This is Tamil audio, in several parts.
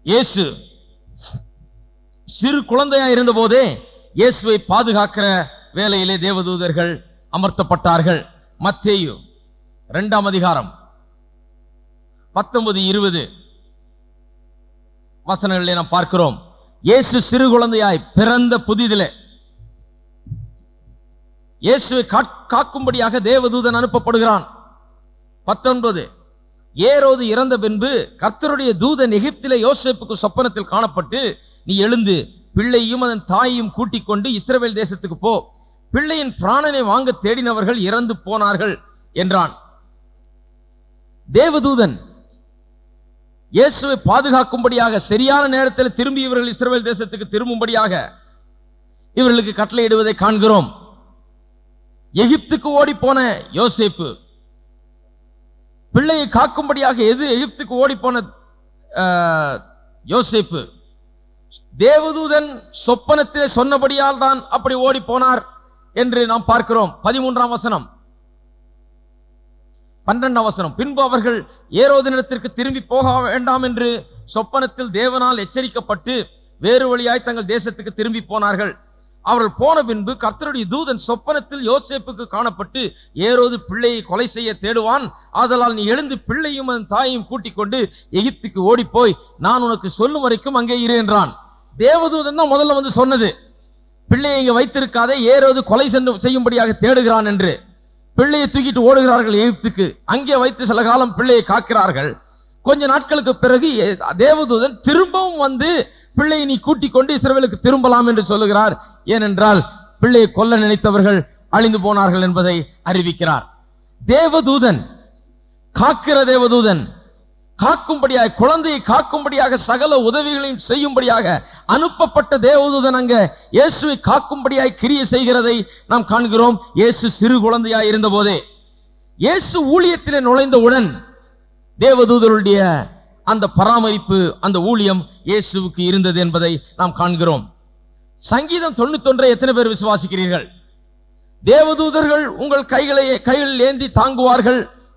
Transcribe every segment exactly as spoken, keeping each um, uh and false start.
இயேசு சிறு குழந்தையா இருந்த போதே இயேசுவை பாதுகாக்கிற வேலையிலே தேவதூதர்கள் அமர்த்தப்பட்டார்கள். மத்தேயு இரண்டாம் அதிகாரம் பத்தொன்பது இருபது வசனங்களிலே நாம் பார்க்கிறோம். இயேசு சிறு குழந்தையாய் பிறந்த புதிதிலே இயேசுவை காக்கும்படியாக தேவதூதன் அனுப்பப்படுகிறான். பத்தொன்பது, ஏரோது இறந்த பின்பு கர்த்தருடைய தூதன் எகிப்திலே யோசேப்புக்கு சொப்பனத்தில் காணப்பட்டு, நீ எழுந்து பிள்ளையும் அதன் தாயையும் கூட்டிக் கொண்டு இஸ்ரவேல் தேசத்துக்கு போ, பிள்ளையின் பிராணனை வாங்க தேடினவர்கள் இறந்து போனார்கள் என்றான். தேவதூதன் இயேசுவை பாதுகாக்கும்படியாக சரியான நேரத்தில் திரும்பி இவர்கள் இஸ்ரவேல் தேசத்துக்கு திரும்பும்படியாக இவர்களுக்கு கட்டளையிடுவதை காண்கிறோம். எகிப்துக்கு ஓடி போன யோசேப்பு பிள்ளையை காக்கும்படியாக எது எகிப்துக்கு ஓடி போன யோசேப்பு தேவதூதன் சொப்பனத்திலே சொன்னபடியால் தான் அப்படி ஓடி போனார் என்று நாம் பார்க்கிறோம். பதிமூன்றாம் வசனம், பன்னிரண்டாம் வசனம், பின்பு அவர்கள் ஏரோதினிடத்திற்கு திரும்பி போக வேண்டாம் என்று சொப்பனத்தில் தேவனால் எச்சரிக்கப்பட்டு வேறு வழியாய் தங்கள் தேசத்துக்கு திரும்பி போனார்கள். அவர்கள் போன பின்பு கர்த்தருடைய தூதன் சொப்பனத்தில் யோசேப்புக்கு காணப்பட்டு, ஏரோது பிள்ளையை கொலை செய்ய தேடுவான், ஆதலால் நீ எழுந்து பிள்ளையும் அதன் தாயையும் கூட்டிக் கொண்டு எகிப்துக்கு ஓடி போய் நான் உனக்கு சொல்லும் வரைக்கும் அங்கே இரு என்றான். தேவதூதன் தான் முதல்ல வந்து சொன்னது, பிள்ளையை இங்க வைத்திருக்காதே, ஏரோது கொலை செய்யும்படியாக தேடுகிறான் என்று. பிள்ளையை தூக்கிட்டு ஓடுகிறார்கள் எகிப்துக்கு. அங்கே வைத்து சில காலம் பிள்ளையை காக்கிறார்கள். கொஞ்ச நாட்களுக்கு பிறகு தேவதூதன் திரும்பவும் வந்து பிள்ளையை நீ கூட்டிக் கொண்டு இஸ்ரவேலுக்கு திரும்பலாம் என்று சொல்லுகிறார். ஏனென்றால் பிள்ளையை கொல்ல நினைத்தவர்கள் அழிந்து போனார்கள் என்பதை அறிவிக்கிறார். தேவதூதன், காக்கிற தேவதூதன், காக்கும்படியாக, குழந்தையை காக்கும்படியாக சகல உதவிகளையும் செய்யும்படியாக அனுப்பப்பட்ட தேவதூதன் அங்க இயேசுவை காக்கும்படியாய் கிரியை செய்கிறதை நாம் காண்கிறோம். இயேசு சிறு குழந்தையாய் இருந்த போதே, இயேசு ஊழியத்திலே நுழைந்தவுடன் தேவதூதருடைய அந்த பராமரிப்பு, அந்த ஊழியம் இயேசுவுக்கு இருந்தது என்பதை நாம் காண்கிறோம். சங்கீதம் தொண்ணூத்தி ஒன்றை எத்தனை பேர் விசுவாசிக்கிறீர்கள்? தேவதூதர்கள் உங்கள் கைகளை கைகளில் ஏந்தி தாங்குவார்கள்,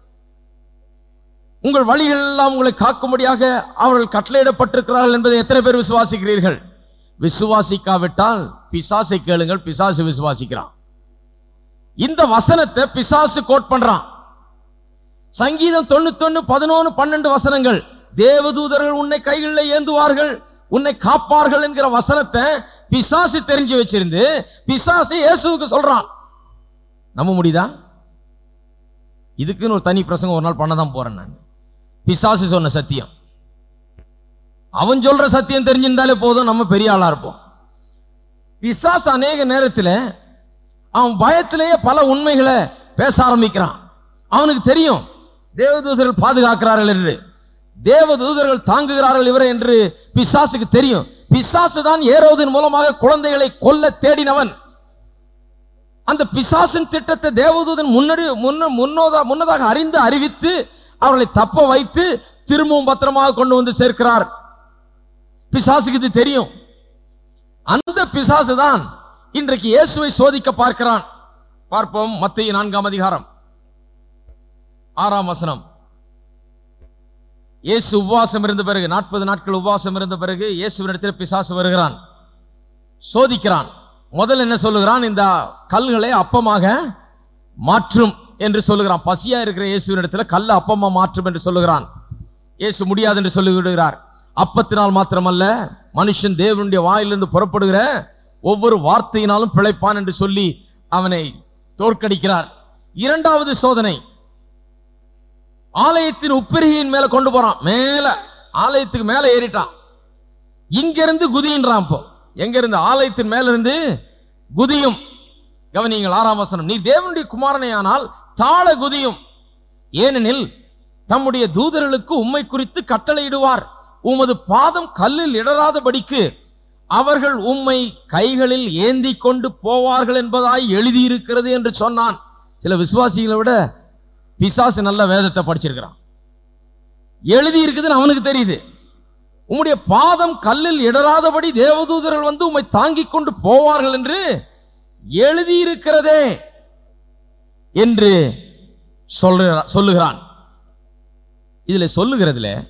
உங்கள் வழிகள் எல்லாம் உங்களை காக்கும்படியாக அவர்கள் கட்டளையிடப்பட்டிருக்கிறார்கள் என்பதை எத்தனை பேர் விசுவாசிக்கிறீர்கள்? விசுவாசிக்காவிட்டால் பிசாசை கேளுங்கள், பிசாசு விசுவாசிக்கிறான். இந்த வசனத்தை பிசாசு கோட் பண்றான். சங்கீதம் தொண்ணூத்தி ஒன்னு பதினொன்னு பன்னெண்டு வசனங்கள், தேவதூதர்கள் உன்னை கைகளில் ஏந்துவார்கள், உன்னை காப்பார்கள் என்கிற வசனத்தை பிசாசு தெரிஞ்சு வச்சிருந்து பிசாசு இயேசுவுக்கு சொல்றான். நம்ப முடியுதா? இதுக்குன்னு ஒரு தனி பிரசங்கம் ஒரு நாள் பண்ணதான் போறேன் நான். பிசாசு சொன்ன சத்தியம், அவன் சொல்ற சத்தியம் தெரிஞ்சிருந்தாலே போதும், நம்ம பெரிய ஆளா இருப்போம். பிசாசு அநேக நேரத்தில் அவன் பயத்திலேயே பல உண்மைகளை பேச ஆரம்பிக்கிறான். அவனுக்கு தெரியும் தேவதூதர்கள் பாதுகாக்கிறார்கள் என்று, தேவதூதர்கள் தாங்குகிறார்கள் இவரை என்று பிசாசுக்கு தெரியும். பிசாசு தான் ஏரோதின் மூலமாக குழந்தைகளை கொல்ல தேடினவன். அந்த பிசாசின் திட்டத்தை தேவதூதன் முன்னாடி முன்னதாக அறிந்து அறிவித்து அவர்களை தப்ப வைத்து திரும்பவும் பத்திரமாக கொண்டு வந்து சேர்க்கிறார். பிசாசுக்கு இது தெரியும். அந்த பிசாசு தான் இன்றைக்கு இயேசுவை சோதிக்க பார்க்கிறான். பார்ப்போம். மத்தேயு நான்காம் அதிகாரம் ஆறாம் வசனம். இயேசு உபவாசம் இருந்த பிறகு, நாற்பது நாட்கள் உபவாசம் இருந்த பிறகு இயேசுவினிடத்தில் பிசாசு வருகிறான், சோதிக்கிறான். முதல் என்ன சொல்லுகிறான்? இந்த கல்களை அப்பமாக மாற்றும் என்று சொல்லுகிறான். பசியா இருக்கிற இயேசுவினிடத்தில் கல்ல அப்பமா மாற்றும் என்று சொல்லுகிறான். இயேசு முடியாது என்று சொல்லிவிடுகிறார். அப்பத்தினால் மாத்திரமல்ல, மனுஷன் தேவனுடைய வாயிலிருந்து புறப்படுகிற ஒவ்வொரு வார்த்தையினாலும் பிழைப்பான் என்று சொல்லி அவனை தோற்கடிக்கிறார். இரண்டாவது சோதனை, ஆலயத்தின் உப்பரிகையின் மேல கொண்டு போறான். மேல ஆலயத்துக்கு மேல ஏறிட்டான். இங்கிருந்து குதின்றான். இப்போ எங்க இருந்து? ஆலயத்தின் மேல இருந்து குதியும். கவனிங்கள் ஆறாம் வசனம், நீ தேவனுடைய குமாரனே ஆனால் தாழ குதியும், ஏனெனில் தம்முடைய தூதர்களுக்கு உம்மை குறித்து கட்டளையிடுவார், உமது பாதம் கல்லில் இடராதபடிக்கு அவர்கள் உம்மை கைகளில் ஏந்தி கொண்டு போவார்கள் என்பதாய் எழுதியிருக்கிறது என்று சொன்னான். சில விசுவாசிகளை விட பிசாசு நல்ல வேதத்தை படிச்சிருக்கிறான். எழுதி இருக்குதுன்னு அவனுக்கு தெரியுது. உம்முடைய பாதம் கல்லில் இடராதபடி தேவதூதர்கள் வந்து உம்மை தாங்கிக் கொண்டு போவார்கள் என்று எழுதியிருக்கிறதே என்று சொல்லுகிறான். இதுல சொல்லுகிறதுல